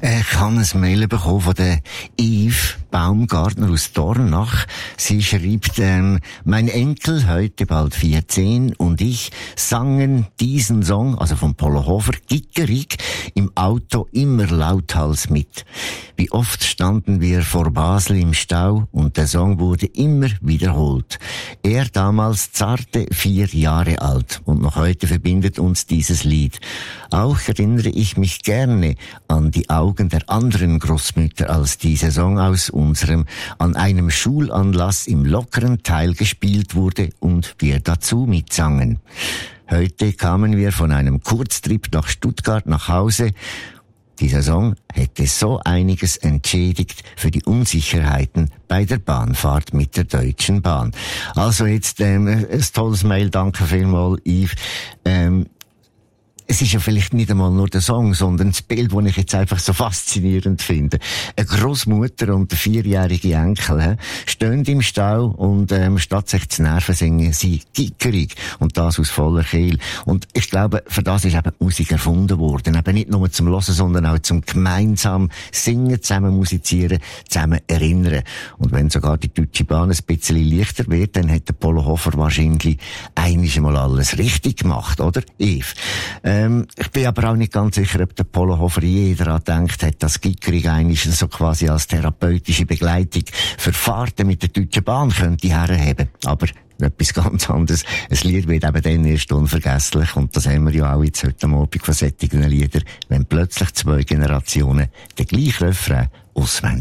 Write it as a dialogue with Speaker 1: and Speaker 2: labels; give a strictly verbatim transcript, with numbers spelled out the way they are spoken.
Speaker 1: Ich habe ein Mail bekommen von der Yves Baumgartner aus Dornach. Sie schreibt, ähm, mein Enkel, heute bald vierzehn, und ich sangen diesen Song, also von Polo Hofer, Gickerig, im Auto immer lauthals mit. Wie oft standen wir vor Basel im Stau und der Song wurde immer wiederholt. Er damals zarte vier Jahre alt und noch heute verbindet uns dieses Lied. Auch erinnere ich mich gerne an die Augen der anderen Großmütter, als dieser Song aus unserem an einem Schulanlass im lockeren Teil gespielt wurde und wir dazu mitsangen. Heute kamen wir von einem Kurztrip nach Stuttgart nach Hause. Dieser Song hätte so einiges entschädigt für die Unsicherheiten bei der Bahnfahrt mit der Deutschen Bahn. Also jetzt ähm, ein tolles Mail, danke vielmals, Yves. Ähm, Es ist ja vielleicht nicht einmal nur der Song, sondern das Bild, das ich jetzt einfach so faszinierend finde. Eine Großmutter und der vierjährige Enkel he, stehen im Stau und ähm, statt sich zu nerven, singen sie Gickerig. Und das aus voller Kehle. Und ich glaube, für das ist eben die Musik erfunden worden. Eben nicht nur zum Hören, sondern auch zum gemeinsam singen, zusammen musizieren, zusammen erinnern. Und wenn sogar die Deutsche Bahn ein bisschen leichter wird, dann hat der Polo Hofer wahrscheinlich einiges Mal alles richtig gemacht, oder, Yves? Ähm, ich bin aber auch nicht ganz sicher, ob der Polo Hofer je daran gedacht hat, dass Gickerig eigentlich so quasi als therapeutische Begleitung für Fahrten mit der Deutschen Bahn könnte herheben. Aber etwas ganz anderes. Ein Lied wird eben dann erst unvergesslich, und das haben wir ja auch jetzt heute Abend von solchen Liedern, wenn plötzlich zwei Generationen den gleichen Refrain auswendig